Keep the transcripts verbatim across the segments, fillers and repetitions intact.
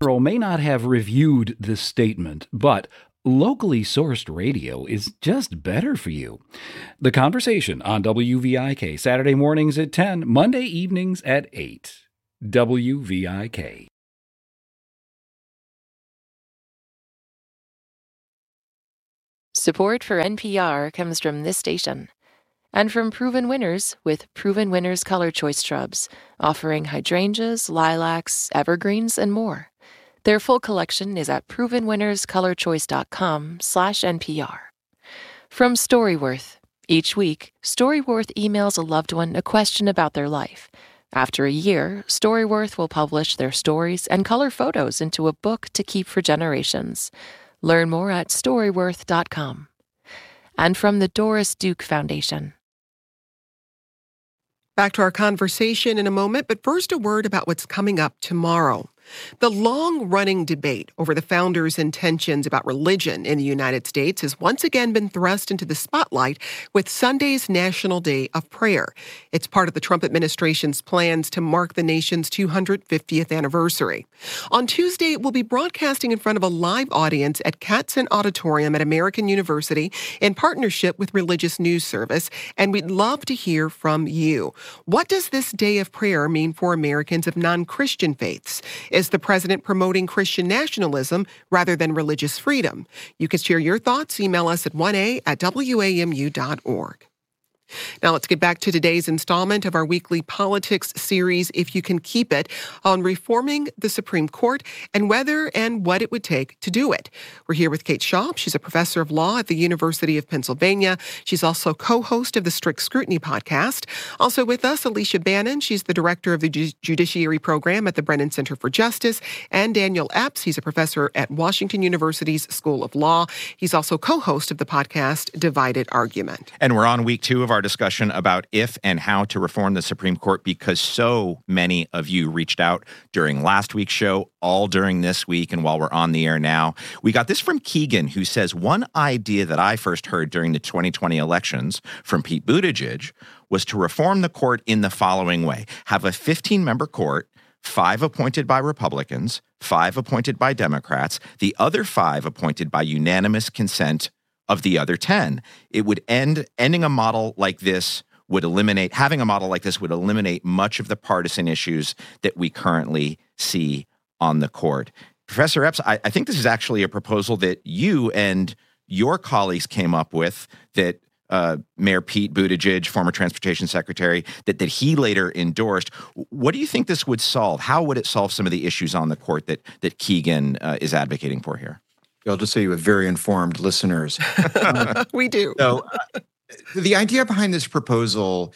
may not have reviewed this statement, but locally sourced radio is just better for you. The Conversation on W V I K, Saturday mornings at ten, Monday evenings at eight. W V I K. Support for N P R comes from this station and from Proven Winners with Proven Winners Color Choice Shrubs, offering hydrangeas, lilacs, evergreens, and more. Their full collection is at proven winners color choice dot com slash N P R. From Storyworth. Each week, Storyworth emails a loved one a question about their life. After a year, Storyworth will publish their stories and color photos into a book to keep for generations. Learn more at storyworth dot com. And from the Doris Duke Foundation. Back to our conversation in a moment, but first a word about what's coming up tomorrow. The long-running debate over the founders' intentions about religion in the United States has once again been thrust into the spotlight with Sunday's National Day of Prayer. It's part of the Trump administration's plans to mark the nation's two hundred fiftieth anniversary. On Tuesday, we'll be broadcasting in front of a live audience at Katzen Auditorium at American University in partnership with Religious News Service, and we'd love to hear from you. What does this Day of Prayer mean for Americans of non-Christian faiths? Is the president promoting Christian nationalism rather than religious freedom? You can share your thoughts. Email us at one a at w a m u dot org. Now let's get back to today's installment of our weekly politics series, If You Can Keep It, on reforming the Supreme Court and whether and what it would take to do it. We're here with Kate Schaub. She's a professor of law at the University of Pennsylvania. She's also co-host of the Strict Scrutiny podcast. Also with us, Alicia Bannon. She's the director of the Ju- Judiciary Program at the Brennan Center for Justice. And Daniel Epps. He's a professor at Washington University's School of Law. He's also co-host of the podcast Divided Argument. And we're on week two of our discussion about if and how to reform the Supreme Court because so many of you reached out during last week's show, all during this week, and while we're on the air now. We got this from Keegan, who says, one idea that I first heard during the twenty twenty elections from Pete Buttigieg was to reform the court in the following way. Have a fifteen-member court, five appointed by Republicans, five appointed by Democrats, the other five appointed by unanimous consent of the other ten. It would end, ending a model like this would eliminate, having a model like this would eliminate much of the partisan issues that we currently see on the court. Professor Epps, I, I think this is actually a proposal that you and your colleagues came up with that uh, Mayor Pete Buttigieg, former transportation secretary, that, that he later endorsed. What do you think this would solve? How would it solve some of the issues on the court that, that Keegan uh, is advocating for here? I'll just say you have very informed listeners. Um, we do. So uh, the idea behind this proposal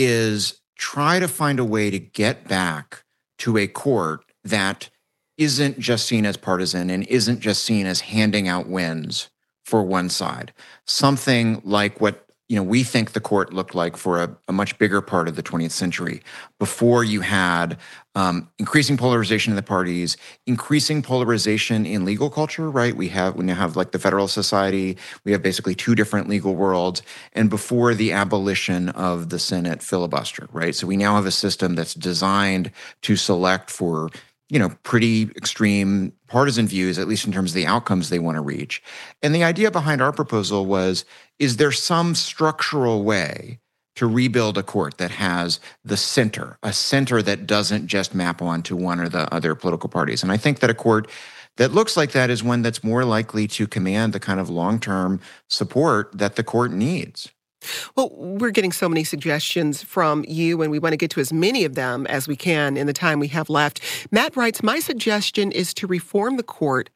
is try to find a way to get back to a court that isn't just seen as partisan and isn't just seen as handing out wins for one side. Something like what you know we think the court looked like for a, a much bigger part of the twentieth century, before you had um, increasing polarization in the parties, increasing polarization in legal culture, right? We have we now have like the Federalist Society, we have basically two different legal worlds, and before the abolition of the Senate filibuster, right? So we now have a system that's designed to select for you know, pretty extreme partisan views, at least in terms of the outcomes they want to reach. And the idea behind our proposal was, is there some structural way to rebuild a court that has the center, a center that doesn't just map onto one or the other political parties? And I think that a court that looks like that is one that's more likely to command the kind of long-term support that the court needs. Well, we're getting so many suggestions from you, and we want to get to as many of them as we can in the time we have left. Matt writes, my suggestion is to reform the court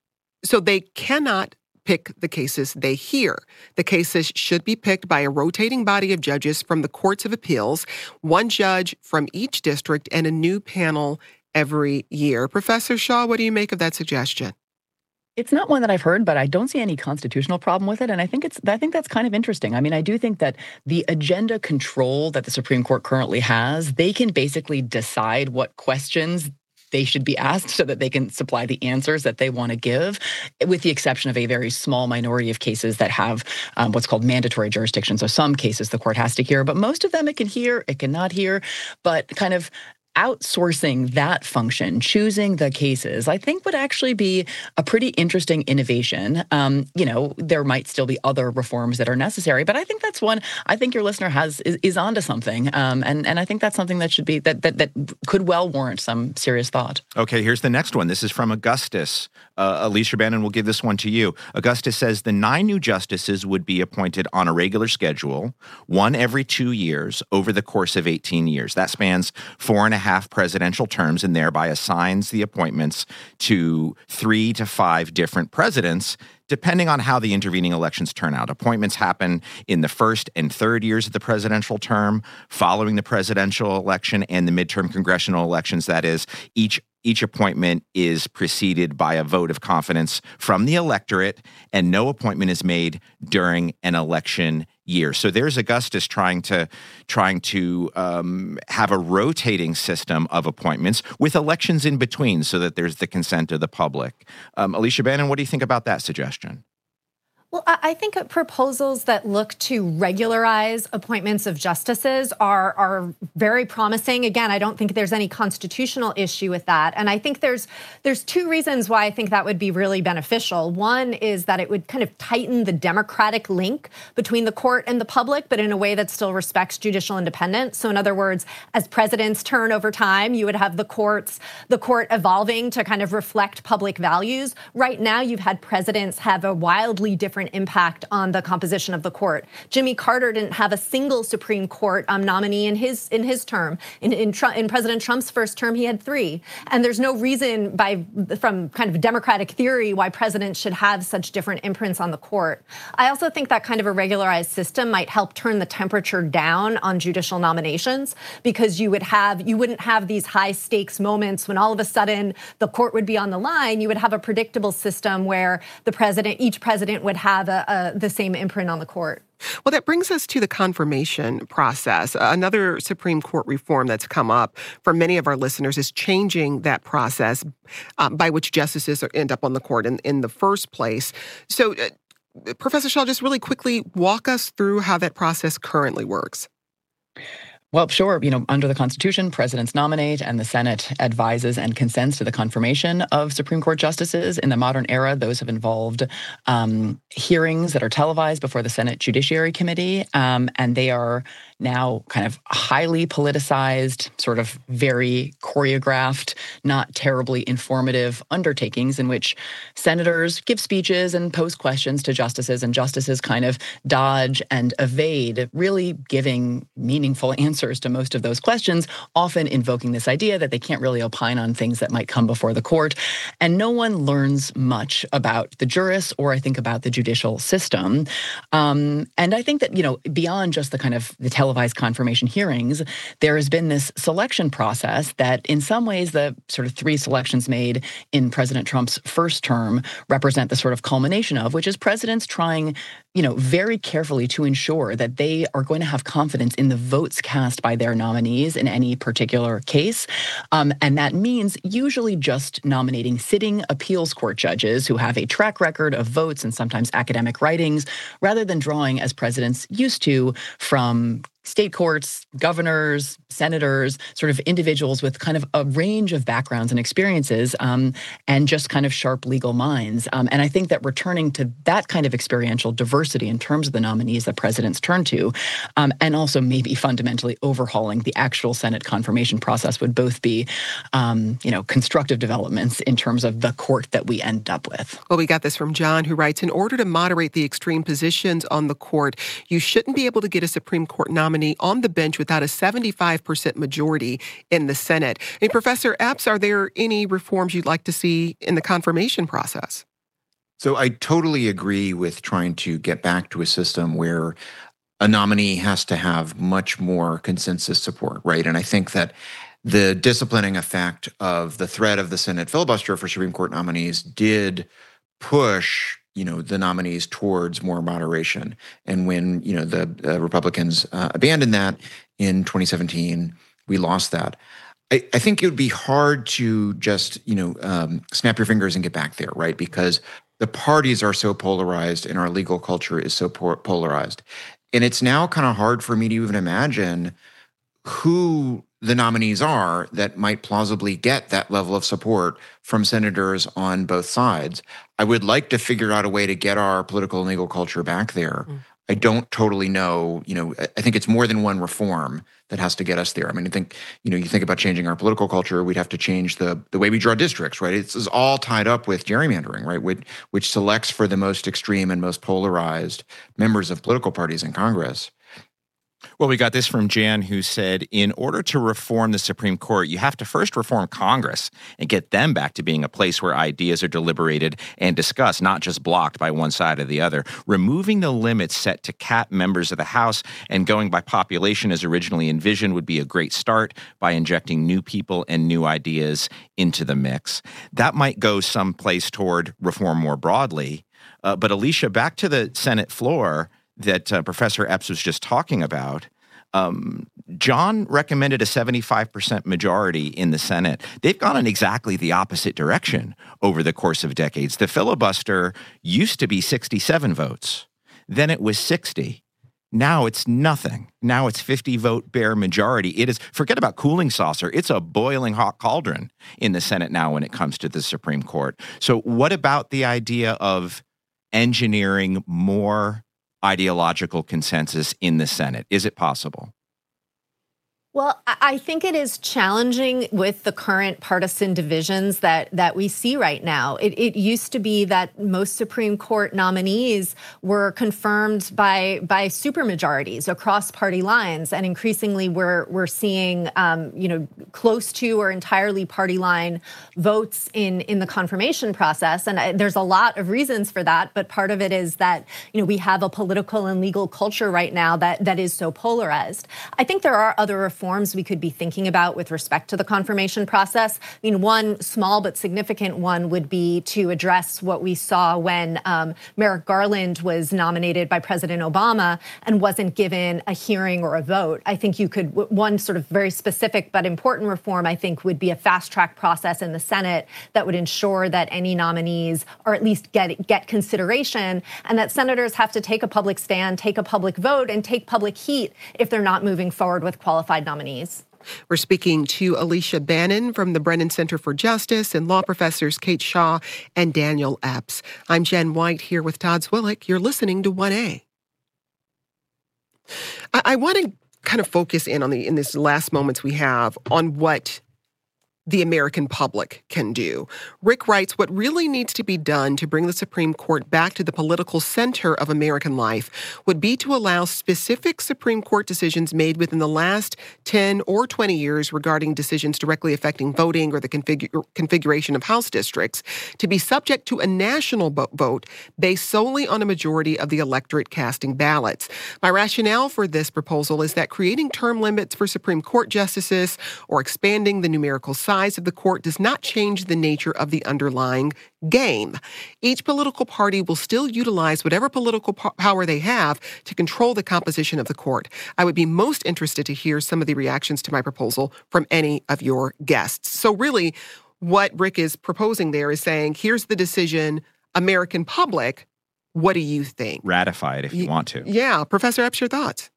so they cannot pick the cases they hear. The cases should be picked by a rotating body of judges from the courts of appeals, one judge from each district, and a new panel every year. Professor Schaub, what do you make of that suggestion? It's not one that I've heard, but I don't see any constitutional problem with it. And I think it's I think that's kind of interesting. I mean, I do think that the agenda control that the Supreme Court currently has, they can basically decide what questions they should be asked so that they can supply the answers that they want to give, with the exception of a very small minority of cases that have um, what's called mandatory jurisdiction. So some cases the court has to hear, but most of them it can hear, it cannot hear. But kind of outsourcing that function, choosing the cases, I think would actually be a pretty interesting innovation. Um, you know, there might still be other reforms that are necessary, but I think that's one. I think your listener has is, is onto something, um, and and I think that's something that should be that that that could well warrant some serious thought. Okay, here's the next one. This is from Augustus. Uh, Alicia Bannon will give this one to you. Augustus says the nine new justices would be appointed on a regular schedule, one every two years over the course of eighteen years. That spans four and a half presidential terms and thereby assigns the appointments to three to five different presidents, depending on how the intervening elections turn out. Appointments happen in the first and third years of the presidential term, following the presidential election and the midterm congressional elections. That is, each Each appointment is preceded by a vote of confidence from the electorate, and no appointment is made during an election year. So there's Augustus trying to trying to um, have a rotating system of appointments with elections in between, so that there's the consent of the public. Um, Alicia Bannon, what do you think about that suggestion? Well, I think proposals that look to regularize appointments of justices are are very promising. Again, I don't think there's any constitutional issue with that. And I think there's there's two reasons why I think that would be really beneficial. One is that it would kind of tighten the democratic link between the court and the public, but in a way that still respects judicial independence. So in other words, as presidents turn over time, you would have the courts, the court evolving to kind of reflect public values. Right now, you've had presidents have a wildly different impact on the composition of the court. Jimmy Carter didn't have a single Supreme Court um, nominee in his in his term. In in, Trump, in President Trump's first term, he had three. And there's no reason by from kind of democratic theory why presidents should have such different imprints on the court. I also think that kind of a regularized system might help turn the temperature down on judicial nominations, because you would have you wouldn't have these high stakes moments when all of a sudden the court would be on the line. You would have a predictable system where the president, each president would have have a, a, the same imprint on the court. Well, that brings us to the confirmation process. Another Supreme Court reform that's come up for many of our listeners is changing that process um, by which justices are, end up on the court in, in the first place. So, uh, Professor Schall, just really quickly walk us through how that process currently works. Well, sure. You know, under the Constitution, presidents nominate and the Senate advises and consents to the confirmation of Supreme Court justices. In the modern era, those have involved um, hearings that are televised before the Senate Judiciary Committee, um, and they are now kind of highly politicized, sort of very choreographed, not terribly informative undertakings in which senators give speeches and pose questions to justices, and justices kind of dodge and evade really giving meaningful answers to most of those questions, often invoking this idea that they can't really opine on things that might come before the court. And no one learns much about the jurists or I think about the judicial system. Um, and I think that, you know, beyond just the kind of the televised confirmation hearings, there has been this selection process that in some ways the sort of three selections made in President Trump's first term represent the sort of culmination of, which is presidents trying, you know, very carefully to ensure that they are going to have confidence in the votes cast by their nominees in any particular case. Um, and that means usually just nominating sitting appeals court judges who have a track record of votes and sometimes academic writings, rather than drawing, as presidents used to, from state courts, governors, senators, sort of individuals with kind of a range of backgrounds and experiences, um, and just kind of sharp legal minds. Um, and I think that returning to that kind of experiential diversity in terms of the nominees that presidents turn to, um, and also maybe fundamentally overhauling the actual Senate confirmation process would both be, um, you know, constructive developments in terms of the court that we end up with. Well, we got this from John, who writes, in order to moderate the extreme positions on the court, you shouldn't be able to get a Supreme Court nominee on the bench without a seventy-five percent majority in the Senate. And Professor Epps, are there any reforms you'd like to see in the confirmation process? So I totally agree with trying to get back to a system where a nominee has to have much more consensus support, right? And I think that the disciplining effect of the threat of the Senate filibuster for Supreme Court nominees did push, you know, the nominees towards more moderation. And when, you know, the uh, Republicans uh, abandoned that in twenty seventeen, we lost that. I, I think it would be hard to just, you know, um, snap your fingers and get back there, right? Because the parties are so polarized and our legal culture is so polarized. And it's now kind of hard for me to even imagine who the nominees are that might plausibly get that level of support from senators on both sides. I would like to figure out a way to get our political and legal culture back there. Mm. I don't totally know, you know, I think it's more than one reform that has to get us there. I mean, I think, you know, you think about changing our political culture, we'd have to change the the way we draw districts, right? It's, it's all tied up with gerrymandering, right? Which, which selects for the most extreme and most polarized members of political parties in Congress. Well, we got this from Jan, who said, in order to reform the Supreme Court, you have to first reform Congress and get them back to being a place where ideas are deliberated and discussed, not just blocked by one side or the other. Removing the limits set to cap members of the House and going by population as originally envisioned would be a great start by injecting new people and new ideas into the mix. That might go someplace toward reform more broadly. Uh, but Alicia, back to the Senate floor that uh, Professor Epps was just talking about, um, John recommended a seventy-five percent majority in the Senate. They've gone in exactly the opposite direction over the course of decades. The filibuster used to be sixty-seven votes. Then it was sixty. Now it's nothing. Now it's fifty vote bare majority. It is, forget about cooling saucer. It's a boiling hot cauldron in the Senate now when it comes to the Supreme Court. So what about the idea of engineering more ideological consensus in the Senate? Is it possible? Well, I think it is challenging with the current partisan divisions that that we see right now. It, it used to be that most Supreme Court nominees were confirmed by by supermajorities across party lines, and increasingly we're we're seeing um, you know close to or entirely party line votes in in the confirmation process. And I, there's a lot of reasons for that, but part of it is that you know we have a political and legal culture right now that that is so polarized. I think there are other reforms we could be thinking about with respect to the confirmation process. I mean, one small but significant one would be to address what we saw when um, Merrick Garland was nominated by President Obama and wasn't given a hearing or a vote. I think you could, one sort of very specific but important reform, I think, would be a fast-track process in the Senate that would ensure that any nominees or at least get, get consideration, and that senators have to take a public stand, take a public vote, and take public heat if they're not moving forward with qualified nominees. We're speaking to Alicia Bannon from the Brennan Center for Justice and law professors Kate Shaw and Daniel Epps. I'm Jen White here with Todd Zwillich. You're listening to one A. I, I want to kind of focus in on the in these last moments we have on what the American public can do. Rick writes, what really needs to be done to bring the Supreme Court back to the political center of American life would be to allow specific Supreme Court decisions made within the last ten or twenty years regarding decisions directly affecting voting or the config- configuration of House districts to be subject to a national bo- vote based solely on a majority of the electorate casting ballots. My rationale for this proposal is that creating term limits for Supreme Court justices or expanding the numerical size of the court does not change the nature of the underlying game. Each political party will still utilize whatever political po- power they have to control the composition of the court. I would be most interested to hear some of the reactions to my proposal from any of your guests. So really, what Rick is proposing there is saying, here's the decision, American public, what do you think? Ratify it if you want to. Yeah. Professor Epps, your thoughts?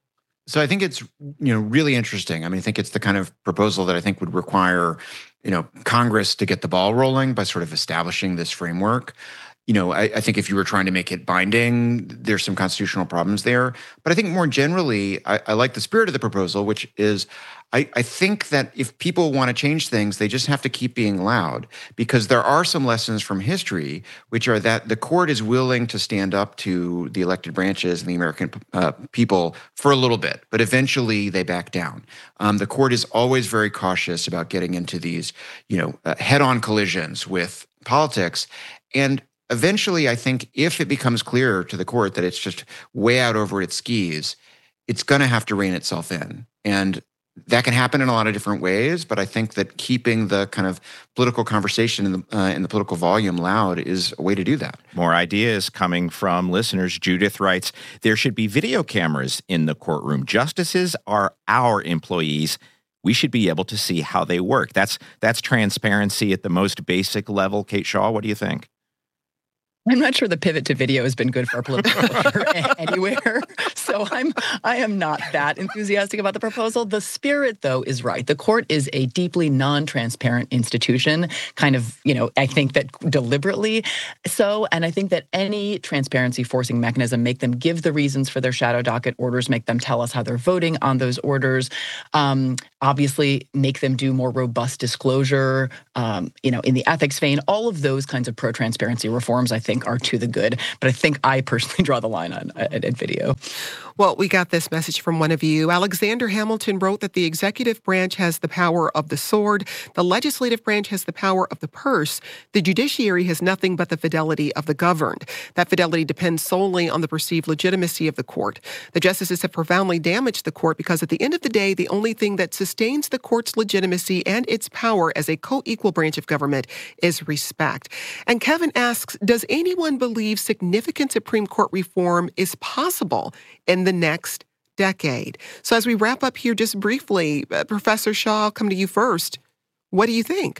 So I think it's, you know, really interesting. I mean, I think it's the kind of proposal that I think would require, you know, Congress to get the ball rolling by sort of establishing this framework. You know, I, I think if you were trying to make it binding, there's some constitutional problems there. But I think more generally, I, I like the spirit of the proposal, which is I, I think that if people want to change things, they just have to keep being loud, because there are some lessons from history, which are that the court is willing to stand up to the elected branches and the American uh, people for a little bit, but eventually they back down. Um, the court is always very cautious about getting into these, you know, uh, head-on collisions with politics. And eventually, I think if it becomes clear to the court that it's just way out over its skis, it's going to have to rein itself in. And that can happen in a lot of different ways, but I think that keeping the kind of political conversation in the, uh, in the political volume loud is a way to do that. More ideas coming from listeners. Judith writes, there should be video cameras in the courtroom. Justices are our employees. We should be able to see how they work. That's that's transparency at the most basic level. Kate Shaw, what do you think? I'm not sure the pivot to video has been good for our political culture anywhere. So I'm I am not that enthusiastic about the proposal. The spirit, though, is right. The court is a deeply non-transparent institution, kind of, you know, I think that deliberately so. And I think that any transparency forcing mechanism, make them give the reasons for their shadow docket orders, make them tell us how they're voting on those orders, um, obviously make them do more robust disclosure, um, you know, in the ethics vein. All of those kinds of pro-transparency reforms, I think, are to the good. But I think I personally draw the line on at, at video. Well, we got this message from one of you. Alexander Hamilton wrote that the executive branch has the power of the sword, the legislative branch has the power of the purse, the judiciary has nothing but the fidelity of the governed. That fidelity depends solely on the perceived legitimacy of the court. The justices have profoundly damaged the court because at the end of the day, the only thing that sustains the court's legitimacy and its power as a co-equal branch of government is respect. And Kevin asks, does anyone believe significant Supreme Court reform is possible in the next decade? So as we wrap up here just briefly, uh, Professor Shaw, I'll come to you first. What do you think?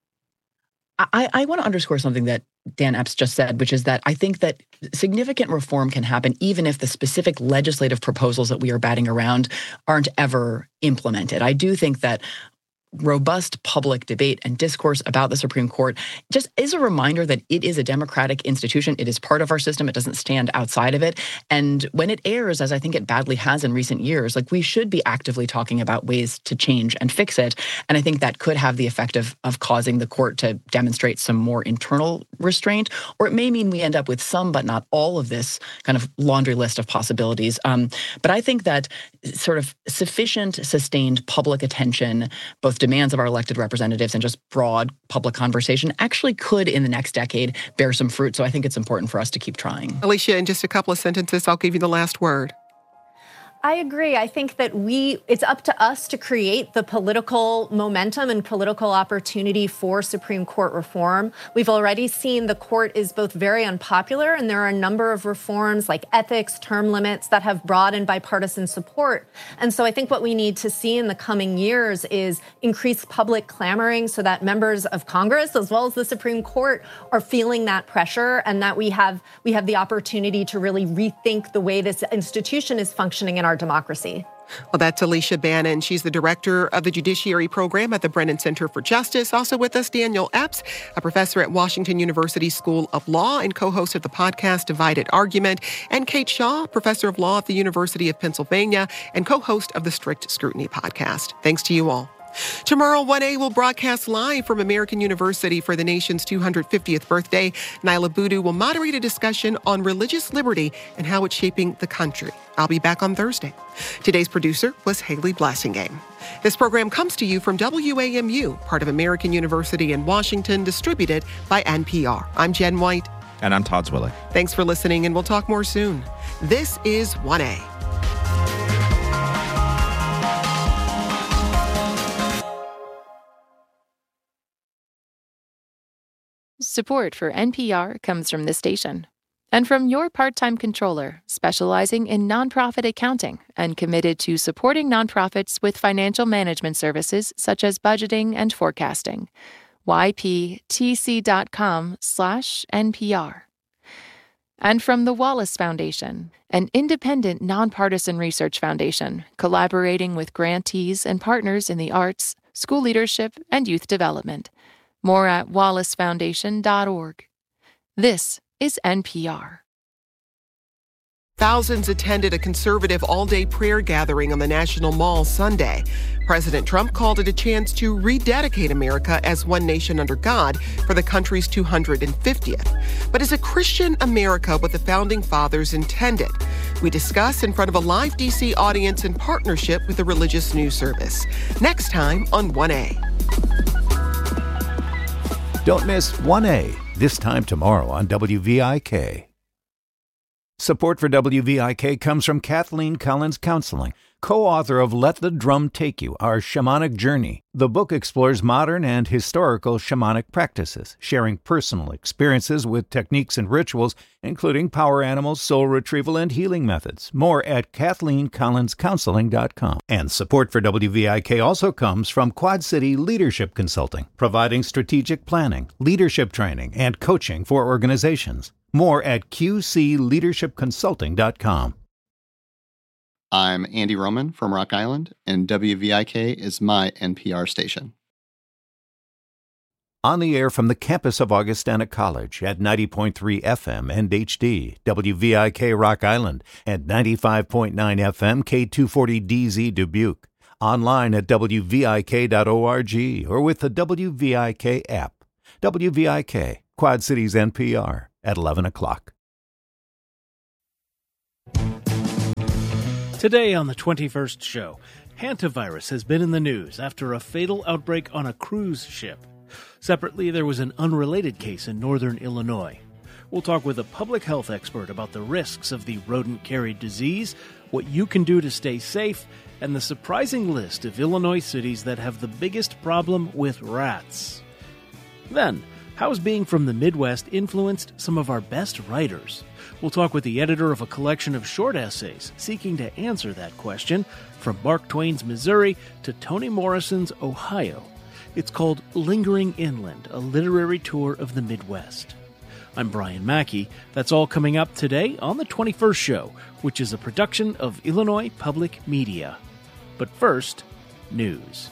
I, I want to underscore something that Dan Epps just said, which is that I think that significant reform can happen even if the specific legislative proposals that we are batting around aren't ever implemented. I do think that robust public debate and discourse about the Supreme Court just is a reminder that it is a democratic institution. It is part of our system. It doesn't stand outside of it. And when it errs, as I think it badly has in recent years, like we should be actively talking about ways to change and fix it. And I think that could have the effect of, of causing the court to demonstrate some more internal restraint, or it may mean we end up with some, but not all of this kind of laundry list of possibilities. Um, but I think that sort of sufficient, sustained public attention, both demands of our elected representatives and just broad public conversation actually could in the next decade bear some fruit. So I think it's important for us to keep trying. Alicia, in just a couple of sentences, I'll give you the last word. I agree. I think that we, it's up to us to create the political momentum and political opportunity for Supreme Court reform. We've already seen the court is both very unpopular, and there are a number of reforms like ethics, term limits that have broad and bipartisan support. And so I think what we need to see in the coming years is increased public clamoring so that members of Congress, as well as the Supreme Court, are feeling that pressure, and that we have we have the opportunity to really rethink the way this institution is functioning in our democracy. Well, that's Alicia Bannon. She's the director of the Judiciary Program at the Brennan Center for Justice. Also with us, Daniel Epps, a professor at Washington University School of Law and co-host of the podcast Divided Argument, and Kate Shaw, professor of law at the University of Pennsylvania and co-host of the Strict Scrutiny podcast. Thanks to you all. Tomorrow, one A will broadcast live from American University for the nation's two hundred fiftieth birthday. Nyla Boodoo will moderate a discussion on religious liberty and how it's shaping the country. I'll be back on Thursday. Today's producer was Haley Blassingame. This program comes to you from W A M U, part of American University in Washington, distributed by N P R. I'm Jen White. And I'm Todd Zwillig. Thanks for listening, and we'll talk more soon. This is one A. Support for N P R comes from this station and from your part-time controller, specializing in nonprofit accounting and committed to supporting nonprofits with financial management services such as budgeting and forecasting. Y P T C dot com slash N P R. And from the Wallace Foundation, an independent nonpartisan research foundation collaborating with grantees and partners in the arts, school leadership, and youth development. More at wallace foundation dot org. This is N P R. Thousands attended a conservative all-day prayer gathering on the National Mall Sunday. President Trump called it a chance to rededicate America as one nation under God for the country's two hundred fiftieth. But is a Christian America what the Founding Fathers intended? We discuss in front of a live D C audience in partnership with the Religious News Service. Next time on one A. Don't miss one A, this time tomorrow on W V I K. Support for W V I K comes from Kathleen Collins Counseling, co-author of Let the Drum Take You, Our Shamanic Journey. The book explores modern and historical shamanic practices, sharing personal experiences with techniques and rituals, including power animals, soul retrieval, and healing methods. More at kathleen collins counseling dot com. And support for W V I K also comes from Quad City Leadership Consulting, providing strategic planning, leadership training, and coaching for organizations. More at q c leadership consulting dot com. I'm Andy Roman from Rock Island, and W V I K is my N P R station. On the air from the campus of Augustana College at ninety point three F M and H D, W V I K Rock Island, and ninety-five point nine F M K two forty D Z Dubuque. Online at w v i k dot org or with the W V I K app. W V I K, Quad Cities N P R, at eleven o'clock. Today on the twenty-first show, hantavirus has been in the news after a fatal outbreak on a cruise ship. Separately, there was an unrelated case in northern Illinois. We'll talk with a public health expert about the risks of the rodent-carried disease, what you can do to stay safe, and the surprising list of Illinois cities that have the biggest problem with rats. Then, how's being from the Midwest influenced some of our best writers? We'll talk with the editor of a collection of short essays seeking to answer that question, from Mark Twain's Missouri to Toni Morrison's Ohio. It's called Lingering Inland, a literary tour of the Midwest. I'm Brian Mackey. That's all coming up today on the twenty-first show, which is a production of Illinois Public Media. But first, news.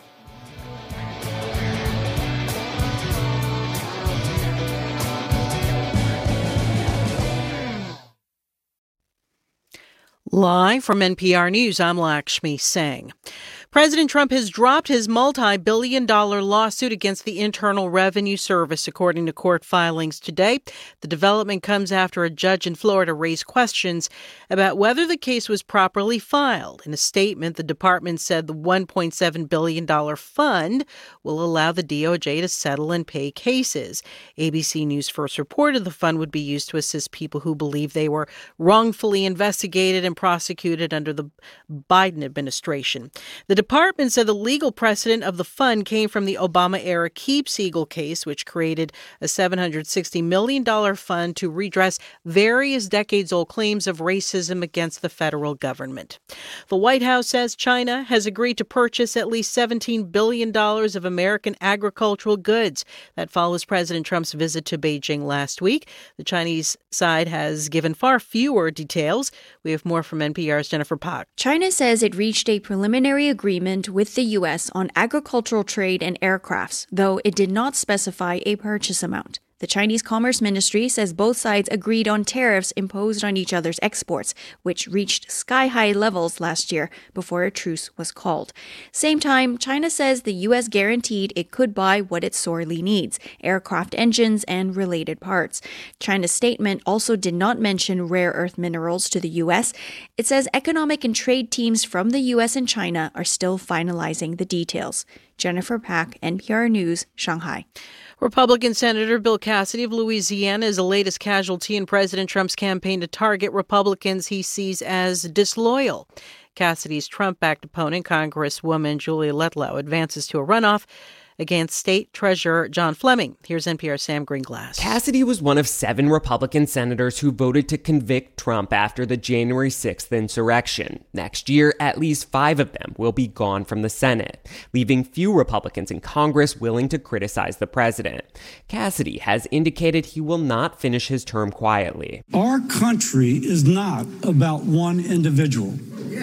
Live from N P R News, I'm Lakshmi Singh. President Trump has dropped his multi-billion dollar lawsuit against the Internal Revenue Service, according to court filings today. The development comes after a judge in Florida raised questions about whether the case was properly filed. In a statement, the department said the one point seven billion dollars fund will allow the D O J to settle and pay cases. A B C News first reported the fund would be used to assist people who believe they were wrongfully investigated and prosecuted under the Biden administration. The department said the legal precedent of the fund came from the Obama-era Keep Siegel case, which created a seven hundred sixty million dollars fund to redress various decades-old claims of racism against the federal government. The White House says China has agreed to purchase at least seventeen billion dollars of American agricultural goods. That follows President Trump's visit to Beijing last week. The Chinese side has given far fewer details. We have more from N P R's Jennifer Pak. China says it reached a preliminary agreement with the U S on agricultural trade and aircrafts, though it did not specify a purchase amount. The Chinese Commerce Ministry says both sides agreed on tariffs imposed on each other's exports, which reached sky-high levels last year before a truce was called. Same time, China says the U S guaranteed it could buy what it sorely needs, aircraft engines and related parts. China's statement also did not mention rare earth minerals to the U S. It says economic and trade teams from the U S and China are still finalizing the details. Jennifer Pak, N P R News, Shanghai. Republican Senator Bill Cassidy of Louisiana is the latest casualty in President Trump's campaign to target Republicans he sees as disloyal. Cassidy's Trump-backed opponent, Congresswoman Julia Letlow, advances to a runoff against State Treasurer John Fleming. Here's N P R's Sam Greenglass. Cassidy was one of seven Republican senators who voted to convict Trump after the January sixth insurrection. Next year, at least five of them will be gone from the Senate, leaving few Republicans in Congress willing to criticize the president. Cassidy has indicated he will not finish his term quietly. Our country is not about one individual.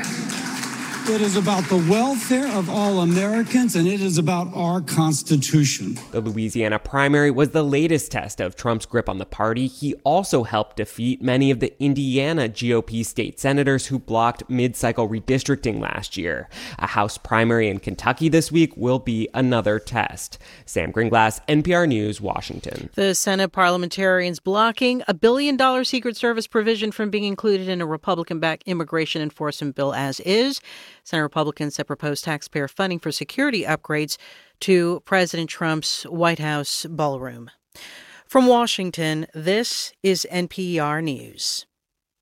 It is about the welfare of all Americans, and it is about our Constitution. The Louisiana primary was the latest test of Trump's grip on the party. He also helped defeat many of the Indiana G O P state senators who blocked mid-cycle redistricting last year. A House primary in Kentucky this week will be another test. Sam Greenglass, N P R News, Washington. The Senate parliamentarians blocking a billion-dollar Secret Service provision from being included in a Republican-backed immigration enforcement bill as is. Senate Republicans have proposed taxpayer funding for security upgrades to President Trump's White House ballroom. From Washington, this is N P R News.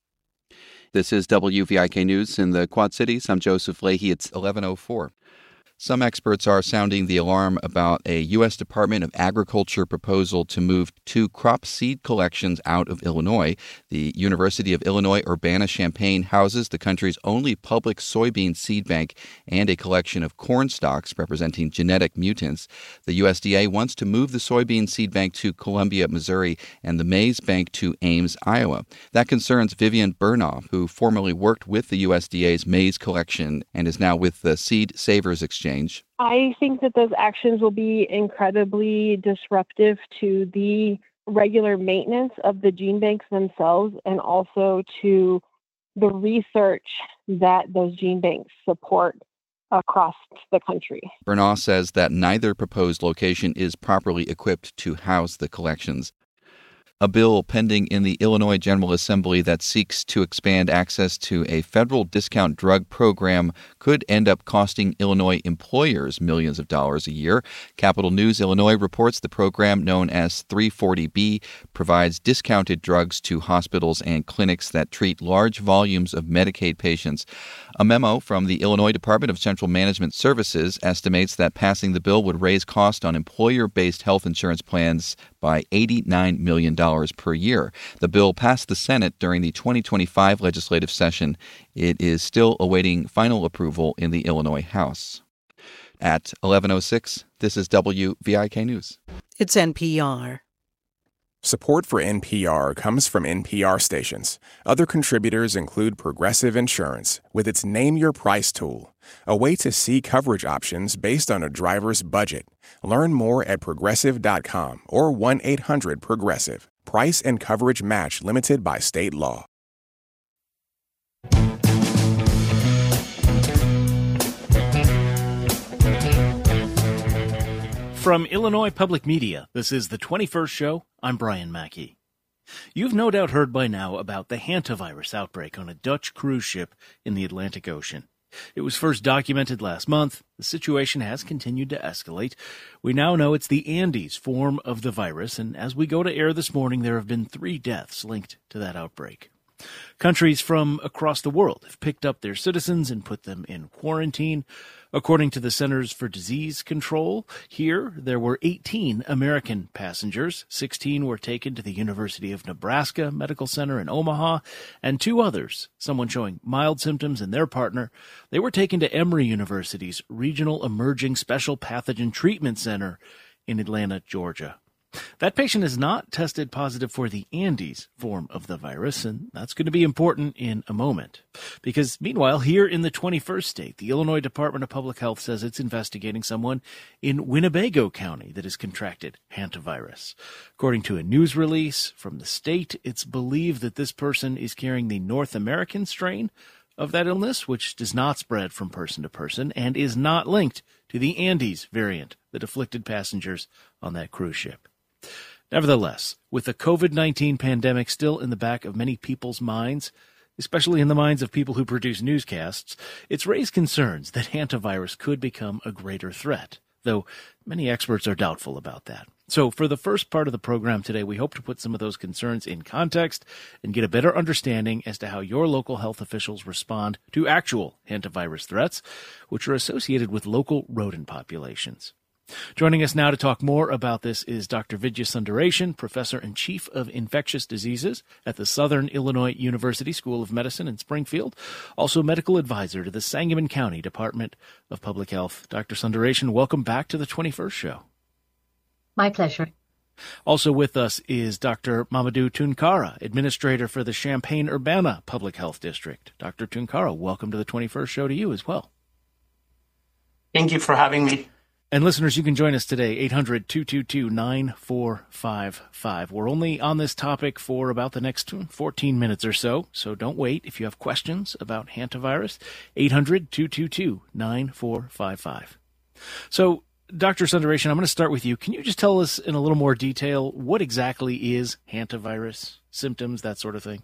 This is W V I K News in the Quad Cities. I'm Joseph Leahy. It's eleven oh four. Some experts are sounding the alarm about a U S Department of Agriculture proposal to move two crop seed collections out of Illinois. The University of Illinois Urbana-Champaign houses the country's only public soybean seed bank and a collection of corn stalks representing genetic mutants. The U S D A wants to move the soybean seed bank to Columbia, Missouri, and the maize bank to Ames, Iowa. That concerns Vivian Burnoff, who formerly worked with the U S D A's maize collection and is now with the Seed Savers Exchange. I think that those actions will be incredibly disruptive to the regular maintenance of the gene banks themselves and also to the research that those gene banks support across the country. Burnoff says that neither proposed location is properly equipped to house the collections. A bill pending in the Illinois General Assembly that seeks to expand access to a federal discount drug program could end up costing Illinois employers millions of dollars a year. Capital News Illinois reports the program, known as three forty B, provides discounted drugs to hospitals and clinics that treat large volumes of Medicaid patients. A memo from the Illinois Department of Central Management Services estimates that passing the bill would raise cost on employer-based health insurance plans by eighty-nine million dollars per year. The bill passed the Senate during the twenty twenty-five legislative session. It is still awaiting final approval in the Illinois House. At eleven oh six, this is W V I K News. It's N P R. Support for N P R comes from N P R stations. Other contributors include Progressive Insurance with its Name Your Price tool, a way to see coverage options based on a driver's budget. Learn more at progressive dot com or one eight hundred progressive. Price and coverage match limited by state law. From Illinois Public Media, this is the twenty-first Show. I'm Brian Mackey. You've no doubt heard by now about the hantavirus outbreak on a Dutch cruise ship in the Atlantic Ocean. It was first documented last month. The situation has continued to escalate. We now know it's the Andes form of the virus, and as we go to air this morning, there have been three deaths linked to that outbreak. Countries from across the world have picked up their citizens and put them in quarantine. According to the Centers for Disease Control, here there were eighteen American passengers. sixteen were taken to the University of Nebraska Medical Center in Omaha, and two others, someone showing mild symptoms and their partner, they were taken to Emory University's Regional Emerging Special Pathogen Treatment Center in Atlanta, Georgia. That patient is not tested positive for the Andes form of the virus, and that's going to be important in a moment. Because meanwhile, here in the twenty-first state, the Illinois Department of Public Health says it's investigating someone in Winnebago County that has contracted hantavirus. According to a news release from the state, it's believed that this person is carrying the North American strain of that illness, which does not spread from person to person and is not linked to the Andes variant that afflicted passengers on that cruise ship. Nevertheless, with the COVID nineteen pandemic still in the back of many people's minds, especially in the minds of people who produce newscasts, it's raised concerns that hantavirus could become a greater threat, though many experts are doubtful about that. So for the first part of the program today, we hope to put some of those concerns in context and get a better understanding as to how your local health officials respond to actual hantavirus threats, which are associated with local rodent populations. Joining us now to talk more about this is Doctor Vidya Sundaresan, Professor and Chief of Infectious Diseases at the Southern Illinois University School of Medicine in Springfield, also medical advisor to the Sangamon County Department of Public Health. Doctor Sundaresan, welcome back to the twenty-first Show. My pleasure. Also with us is Doctor Mamadou Tounkara, Administrator for the Champaign-Urbana Public Health District. Doctor Tounkara, welcome to the twenty-first Show to you as well. Thank you for having me. And listeners, you can join us today, eight hundred, two two two, nine four five five. We're only on this topic for about the next fourteen minutes or so, so don't wait. If you have questions about hantavirus, eight hundred, two two two, nine four five five. So, Doctor Sundaresan, I'm going to start with you. Can you just tell us in a little more detail what exactly is hantavirus, symptoms, that sort of thing?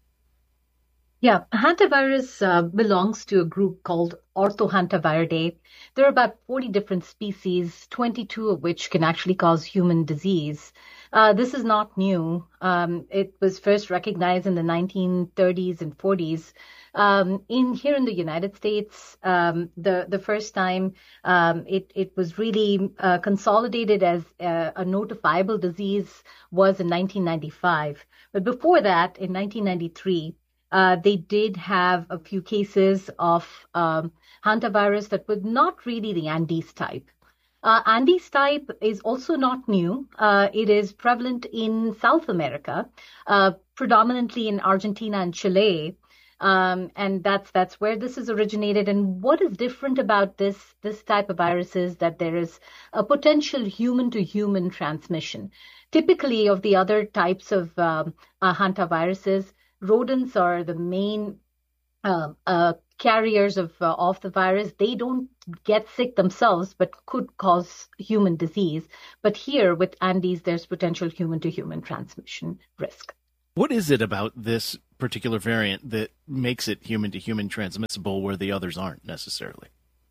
Yeah, hantavirus uh, belongs to a group called Orthohantaviridae. There are about forty different species, twenty-two of which can actually cause human disease. Uh, this is not new. Um, it was first recognized in the nineteen thirties and forties. Um, in here in the United States, um, the the first time um, it it was really uh, consolidated as a, a notifiable disease was in nineteen ninety-five. But before that, in nineteen ninety-three, uh, they did have a few cases of um, hantavirus that were not really the Andes type. Uh, Andes type is also not new. Uh, it is prevalent in South America, uh, predominantly in Argentina and Chile. Um, and that's that's where this is originated. And what is different about this this type of virus is that there is a potential human-to-human transmission. Typically, of the other types of um, uh, hantaviruses, rodents are the main uh, uh, carriers of uh, of the virus. They don't get sick themselves, but could cause human disease. But here with Andes, there's potential human-to-human transmission risk. What is it about this particular variant that makes it human-to-human transmissible where the others aren't necessarily?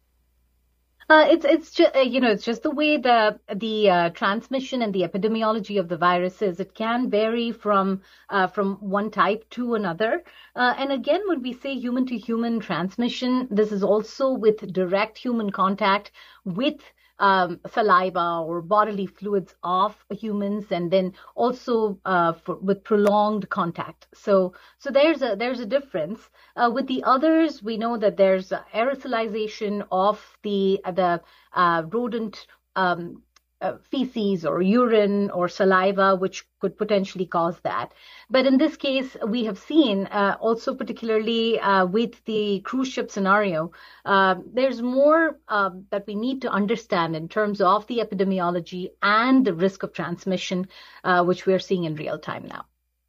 Uh, it's it's just uh, you know it's just the way the the uh, transmission and the epidemiology of the virus is. It can vary from uh, from one type to another. Uh, and again, when we say human-to-human transmission, this is also with direct human contact with Um, saliva or bodily fluids of humans, and then also uh, for, with prolonged contact. So, so there's a there's a difference. Uh, with the others, we know that there's aerosolization of the the uh, rodent um, uh, feces or urine or saliva, which could potentially cause that. But in this case, we have seen uh, also particularly uh, with the cruise ship scenario, uh, there's more uh, that we need to understand in terms of the epidemiology and the risk of transmission, uh, which we're seeing in real time now.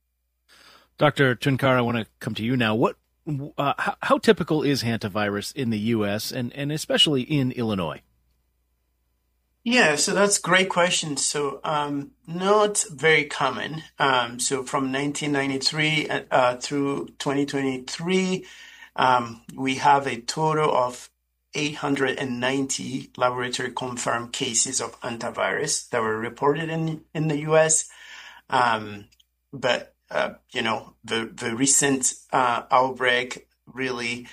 Doctor Tunkar, I want to come to you now. What, uh, how, how typical is hantavirus in the U S and, and especially in Illinois? Yeah, so that's a great question. So um, not very common. Um, so from nineteen ninety-three uh, through twenty twenty-three, um, we have a total of eight hundred ninety laboratory-confirmed cases of hantavirus that were reported in, in the U S. Um, but, uh, you know, the, the recent uh, outbreak really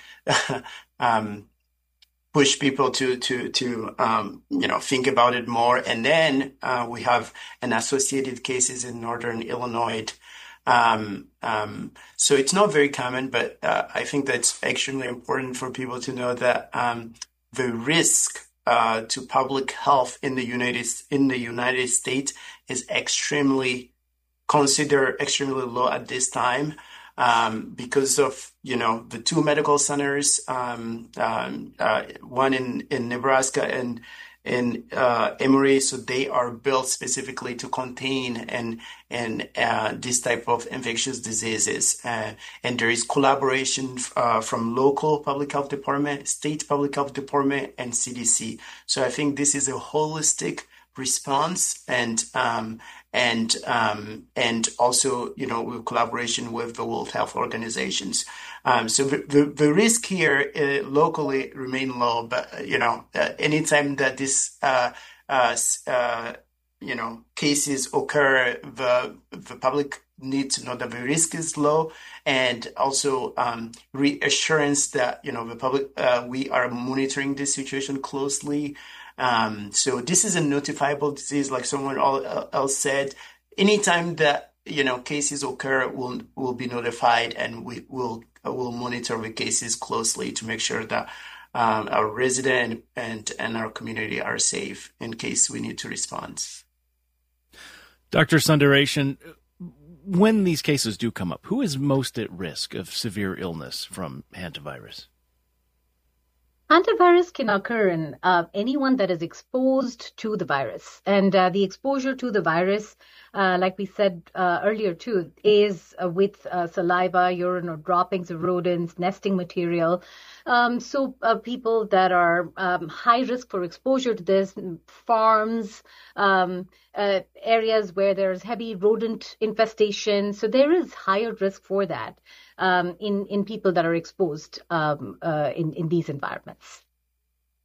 um push people to to to um, you know think about it more, and then uh, we have an associated cases in northern Illinois. Um, um, so it's not very common, but uh, I think that's extremely important for people to know that um, the risk uh, to public health in the United in the United States is extremely considered extremely low at this time. Um, because of, you know, the two medical centers, um, um, uh, one in, in Nebraska and in uh, Emory, so they are built specifically to contain and and uh, this type of infectious diseases. Uh, and there is collaboration uh, from local public health department, state public health department, and C D C. So I think this is a holistic response, and um, and um, and also, you know, with collaboration with the World Health Organizations. Um, so the, the, the risk here uh, locally remain low, but, you know, uh, anytime that this, uh, uh, uh, you know, cases occur, the, the public need to know that the risk is low, and also um, reassurance that, you know, the public, uh, we are monitoring this situation closely. Um, so this is a notifiable disease, like someone else said. Anytime that, you know, cases occur, we'll, we'll be notified, and we will will monitor the cases closely to make sure that um, our resident and, and our community are safe in case we need to respond. Doctor Sundaresan, when these cases do come up, who is most at risk of severe illness from hantavirus? Hantavirus can occur in uh, anyone that is exposed to the virus. And uh, the exposure to the virus, uh, like we said uh, earlier too, is uh, with uh, saliva, urine, or droppings of rodents, nesting material. Um, so uh, people that are um, high risk for exposure to this, farms, um, uh, areas where there's heavy rodent infestation. So there is higher risk for that um, in, in people that are exposed um, uh, in, in these environments.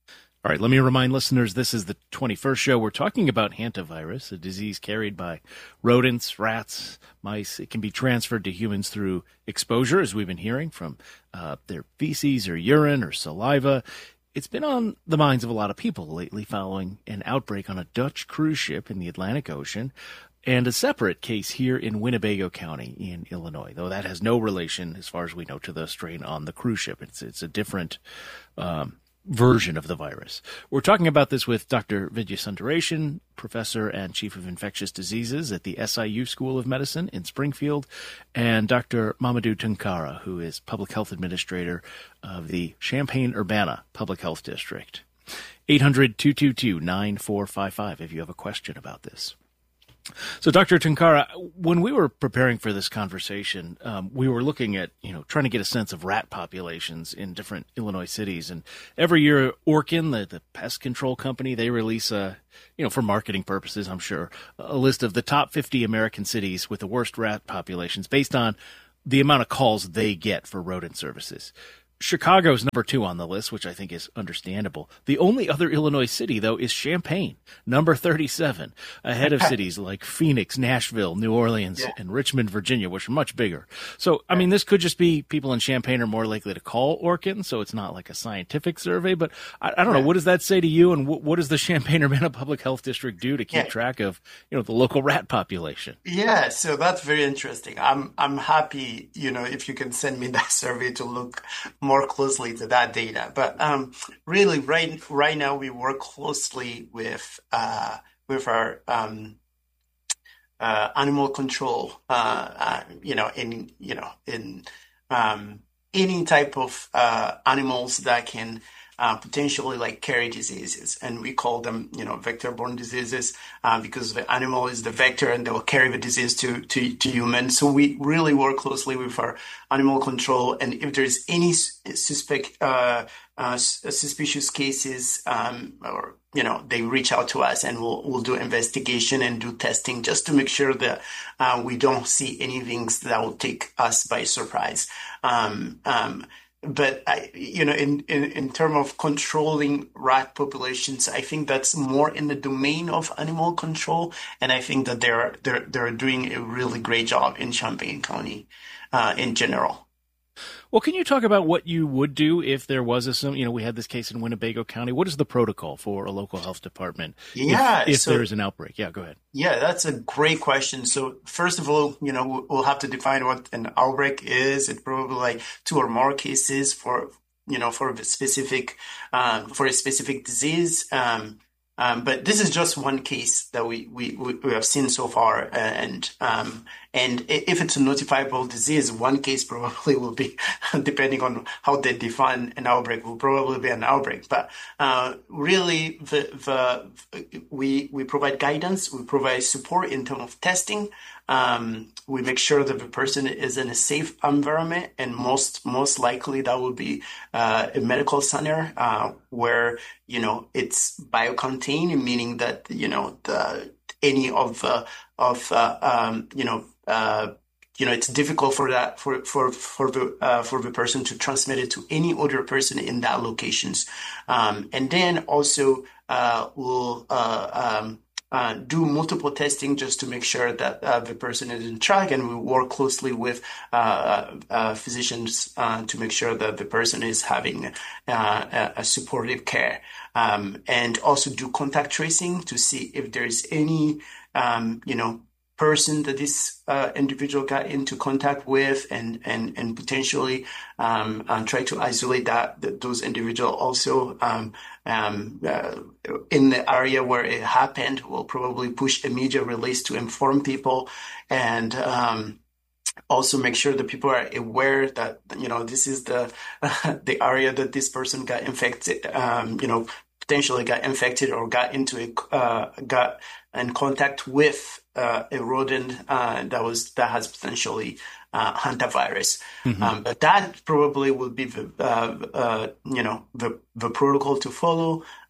All right, let me remind listeners, this is the twenty-first show. We're talking about hantavirus, a disease carried by rodents, rats, mice. It can be transferred to humans through exposure, as we've been hearing, from uh, their feces or urine or saliva. It's been on the minds of a lot of people lately following an outbreak on a Dutch cruise ship in the Atlantic Ocean, and a separate case here in Winnebago County in Illinois, though that has no relation, as far as we know, to the strain on the cruise ship. It's, it's a different um version of the virus. We're talking about this with Doctor Vidya Sundaresan, professor and chief of infectious diseases at the S I U School of Medicine in Springfield, and Doctor Mamadou Tunkara, who is public health administrator of the Champaign-Urbana Public Health District. eight hundred, two two two, nine four five five if you have a question about this. So, Doctor Tunkara, when we were preparing for this conversation, um, we were looking at, you know, trying to get a sense of rat populations in different Illinois cities. And every year, Orkin, the, the pest control company, they release a, you know, for marketing purposes, I'm sure, a list of the top fifty American cities with the worst rat populations based on the amount of calls they get for rodent services. Chicago's number two on the list, which I think is understandable. The only other Illinois city, though, is Champaign, number thirty-seven, ahead of cities like Phoenix, Nashville, New Orleans, yeah. and Richmond, Virginia, which are much bigger. So, I mean, this could just be people in Champaign are more likely to call Orkin, so it's not like a scientific survey. But I, I don't know, what does that say to you, and what, what does the Champaign-Urbana Public Health District do to keep yeah. track of, you know, the local rat population? Yeah, so that's very interesting. I'm I'm happy, you know, if you can send me that survey to look more closely to that data. But um, really, right right now, we work closely with uh, with our um, uh, animal control. Uh, uh, you know, in you know in um, any type of uh, animals that can uh, potentially like carry diseases, and we call them you know vector-borne diseases uh, because the animal is the vector and they will carry the disease to to to humans. So we really work closely with our animal control, and if there's any suspect uh, uh, suspicious cases, um, or you know, they reach out to us, and we'll we'll do investigation and do testing just to make sure that uh, we don't see anything that will take us by surprise. Um, um, But, I, you know, in, in, in terms of controlling rat populations, I think that's more in the domain of animal control. And I think that they're, they're, they're doing a really great job in Champaign County uh, in general. Well, can you talk about what you would do if there was a, you know, we had this case in Winnebago County. What is the protocol for a local health department yeah, if, if so, there is an outbreak? Yeah, go ahead. Yeah, that's a great question. So first of all, you know, we'll have to define what an outbreak is. It's probably like two or more cases for, you know, for a specific, um, for a specific disease. Um, Um, but this is just one case that we, we, we have seen so far. And, um, and if it's a notifiable disease, one case probably will be, depending on how they define an outbreak, will probably be an outbreak. But, uh, really the, the, we, we provide guidance, we provide support in terms of testing. Um, we make sure that the person is in a safe environment, and most most likely that would be uh, a medical center uh, where you know it's biocontained, meaning that you know the any of the of uh, um, you know uh, you know it's difficult for that for for for the uh, for the person to transmit it to any other person in that locations, um, and then also uh, we'll uh, um, Uh, do multiple testing just to make sure that uh, the person is in track, and we work closely with uh, uh, physicians uh, to make sure that the person is having uh, a, a supportive care, um, and also do contact tracing to see if there's any, um, you know, person that this uh, individual got into contact with, and and and potentially um, and try to isolate that, that those individuals also um, um, uh, in the area where it happened. We'll probably push a media release to inform people, and um, also make sure that people are aware that you know this is the uh, the area that this person got infected. Um, you know, potentially got infected or got into a uh, got in contact with uh, a rodent uh, that was that has potentially uh, hantavirus. Mm-hmm. Um, but that probably would be the uh, uh, you know the the protocol to follow.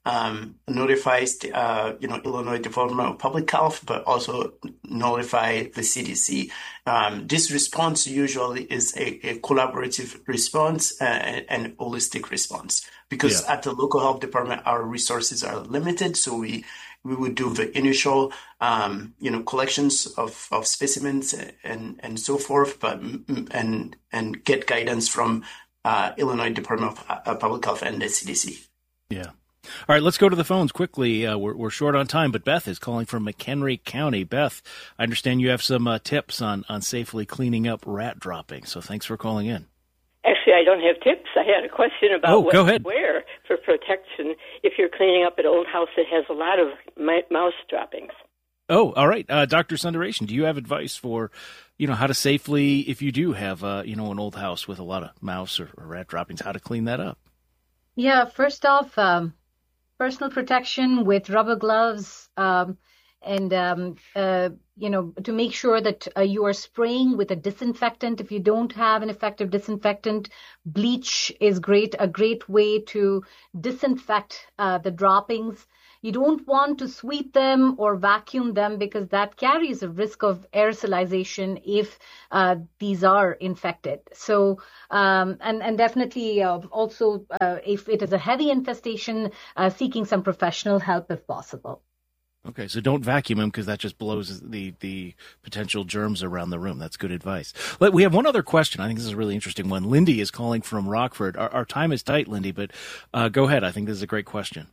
um, notifies the, uh, you know, Illinois Department of Public Health, but also notify the C D C. Um, this response usually is a, a collaborative response and an holistic response, because yeah. at the local health department, our resources are limited. So we we would do the initial, um, you know, collections of, of specimens and, and so forth, but and and get guidance from uh, Illinois Department of Public Health and the C D C. Yeah. All right, let's go to the phones quickly. Uh, we're, we're short on time, but Beth is calling from McHenry County. Beth, I understand you have some uh, tips on, on safely cleaning up rat droppings, so thanks for calling in. Actually, I don't have tips. I had a question about oh, what go to ahead. wear for protection if you're cleaning up an old house that has a lot of mouse droppings. Oh, all right. Uh, Doctor Sundaresan, do you have advice for, you know, how to safely, if you do have, uh, you know, an old house with a lot of mouse or, or rat droppings, how to clean that up? Yeah, first off, um, personal protection with rubber gloves, um, and, um, uh, you know, to make sure that uh, you are spraying with a disinfectant. If you don't have an effective disinfectant, bleach is great, a great way to disinfect uh, the droppings. You don't want to sweep them or vacuum them because that carries a risk of aerosolization if uh, these are infected. So, um, and, and definitely uh, also uh, if it is a heavy infestation, uh, seeking some professional help if possible. Okay, so don't vacuum them because that just blows the, the potential germs around the room. That's good advice. Let, we have one other question. I think this is a really interesting one. Lindy is calling from Rockford. Our, our time is tight, Lindy, but uh, go ahead. I think this is a great question.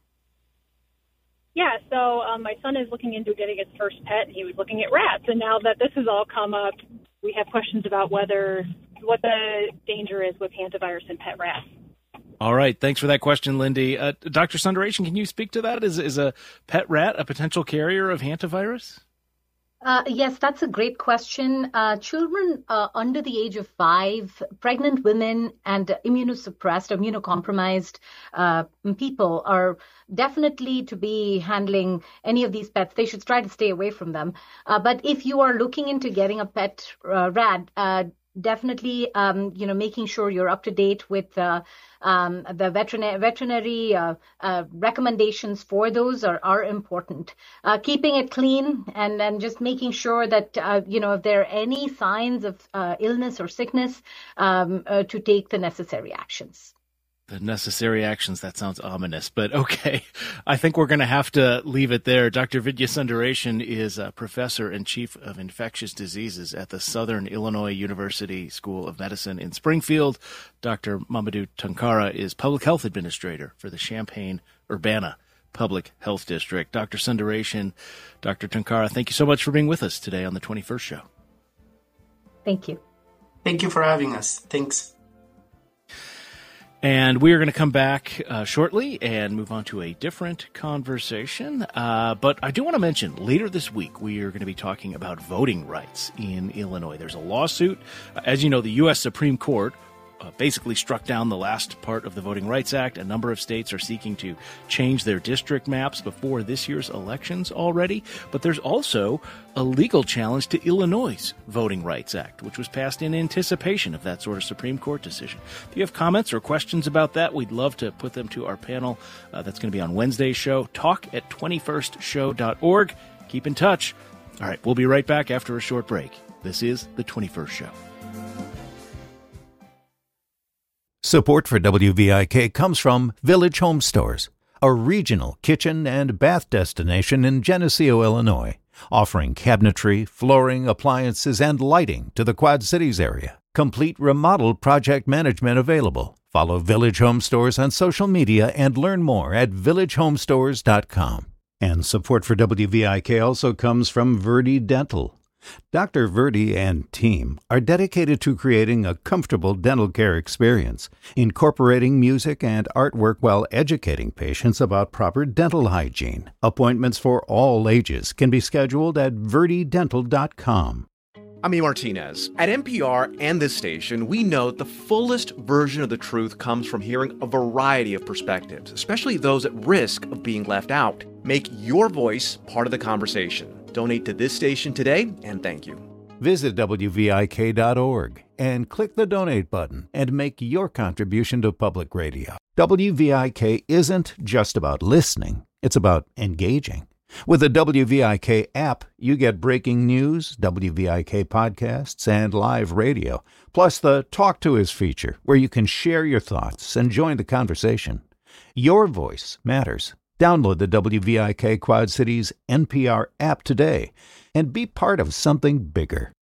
Yeah, so um, my son is looking into getting his first pet, and he was looking at rats. And now that this has all come up, we have questions about whether what the danger is with hantavirus in pet rats. All right. Thanks for that question, Lindy. Uh, Doctor Sundaresan, can you speak to that? Is, is a pet rat a potential carrier of hantavirus? Uh, yes, that's a great question. Uh, children uh, under the age of five, pregnant women, and immunosuppressed, immunocompromised uh, people are definitely to be handling any of these pets. They should try to stay away from them. Uh, but if you are looking into getting a pet uh, rat, uh, definitely, um, you know, making sure you're up to date with uh, um, the veterinary, veterinary uh, uh, recommendations for those are, are important. Uh, keeping it clean and, and just making sure that, uh, you know, if there are any signs of uh, illness or sickness, um, uh, to take the necessary actions. The necessary actions, that sounds ominous, but okay. I think we're going to have to leave it there. Doctor Vidya Sundaresan is a professor and chief of infectious diseases at the Southern Illinois University School of Medicine in Springfield. Doctor Mamadou Tunkara is public health administrator for the Champaign-Urbana Public Health District. Doctor Sundaresan, Doctor Tunkara, thank you so much for being with us today on the twenty-first Show. Thank you. Thank you for having us. Thanks. And we are going to come back uh, shortly and move on to a different conversation. Uh, but I do want to mention later this week, we are going to be talking about voting rights in Illinois. There's a lawsuit. As you know, the U S Supreme Court Uh, basically struck down the last part of the Voting Rights Act. A number of states are seeking to change their district maps before this year's elections already. But there's also a legal challenge to Illinois' Voting Rights Act, which was passed in anticipation of that sort of Supreme Court decision. If you have comments or questions about that, we'd love to put them to our panel. Uh, that's going to be on Wednesday's show. Talk at twenty-first show dot org. Keep in touch. All right, we'll be right back after a short break. This is the twenty-first Show. Support for W V I K comes from Village Home Stores, a regional kitchen and bath destination in Geneseo, Illinois, offering cabinetry, flooring, appliances, and lighting to the Quad Cities area. Complete remodel project management available. Follow Village Home Stores on social media and learn more at village home stores dot com. And support for W V I K also comes from Verdi Dental. Doctor Verdi and team are dedicated to creating a comfortable dental care experience, incorporating music and artwork while educating patients about proper dental hygiene. Appointments for all ages can be scheduled at verdi dental dot com. I'm E. Martinez. At N P R and this station, we know the fullest version of the truth comes from hearing a variety of perspectives, especially those at risk of being left out. Make your voice part of the conversation. Donate to this station today, and thank you. Visit W V I K dot org and click the donate button and make your contribution to public radio. W V I K isn't just about listening, it's about engaging. With the W V I K app, you get breaking news, W V I K podcasts, and live radio, plus the Talk to Us feature, where you can share your thoughts and join the conversation. Your voice matters. Download the W V I K Quad Cities N P R app today and be part of something bigger.